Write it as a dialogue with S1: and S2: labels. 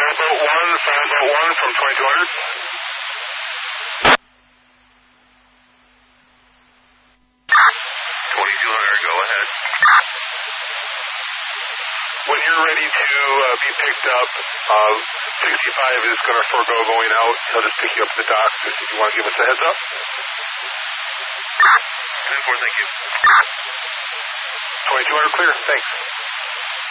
S1: Fireboat 1 from 2200. 2200, go ahead. When you're ready to be picked up, 65 is going to forego going out. He'll just pick you up at the dock. Just if you want to give us a heads up. 10-4, thank you. 2200 clear, thanks.